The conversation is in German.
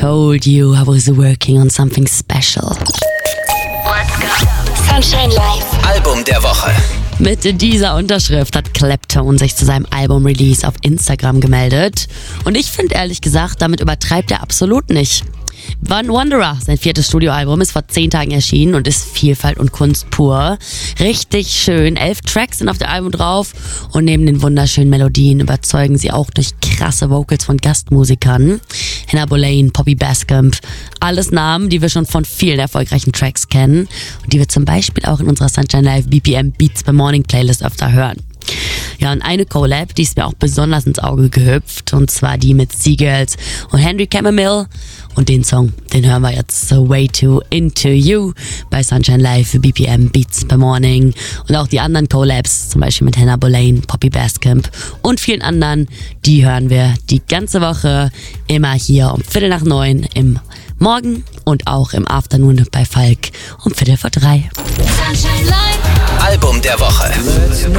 told you I was working on something special. Let's go. Sunshine Live. Album der Woche. Mit dieser Unterschrift hat Clapton sich zu seinem Album-Release auf Instagram gemeldet. Und ich finde ehrlich gesagt, damit übertreibt er absolut nicht. One Wanderer, sein 4. Studioalbum, ist vor 10 Tagen erschienen und ist Vielfalt und Kunst pur. Richtig schön. 11 Tracks sind auf dem Album drauf und neben den wunderschönen Melodien überzeugen sie auch durch krasse Vocals von Gastmusikern. Hannah Boleyn, Poppy Bascomb, alles Namen, die wir schon von vielen erfolgreichen Tracks kennen und die wir zum Beispiel auch in unserer Sunshine Live BPM Beats by Morning Playlist öfter hören. Ja, und eine Collab, die ist mir auch besonders ins Auge gehüpft, und zwar die mit Seagulls und Henry Chamomile. Und den Song, den hören wir jetzt, So Way Too Into You bei Sunshine Live für BPM Beats by Morning. Und auch die anderen Collabs, zum Beispiel mit Hannah Boleyn, Poppy Bascomb und vielen anderen, die hören wir die ganze Woche immer hier um 8:45 im Morgen und auch im Afternoon bei Falk um 2:45. Sunshine Live. Album der Woche.